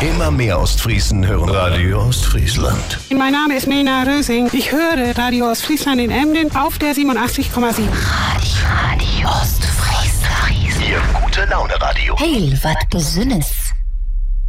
Immer mehr Ostfriesen hören Radio Ostfriesland. Mein Name ist Mena Rösing. Ich höre Radio Ostfriesland in Emden auf der 87,7. Radio Ostfriesland. Ihr gute Laune Radio. Hey, wat Besonnes.